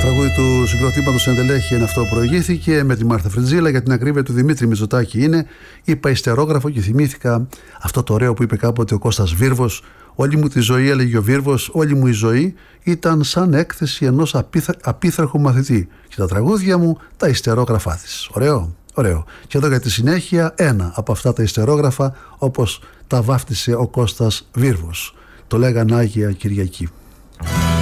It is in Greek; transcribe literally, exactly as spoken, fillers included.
τραγούδι του συγκροτήματος Εντελέχη είναι αυτό που προηγήθηκε, με τη Μάρθα Φριτζίλα. Για την ακρίβεια του Δημήτρη Μητσοτάκη είναι. Είπα υστερόγραφο και θυμήθηκα αυτό το ωραίο που είπε κάποτε ο Κώστας Βίρβος. Όλη μου τη ζωή, έλεγε ο Βίρβος, όλη μου η ζωή ήταν σαν έκθεση ενός απίθα, απίθαρχου μαθητή. Και τα τραγούδια μου τα υστερόγραφά της. Ωραίο, ωραίο. Και εδώ για τη συνέχεια ένα από αυτά τα υστερόγραφα, όπως τα βάφτισε ο Κώστας Βίρβος. Το λέγαν Άγια Κυριακή.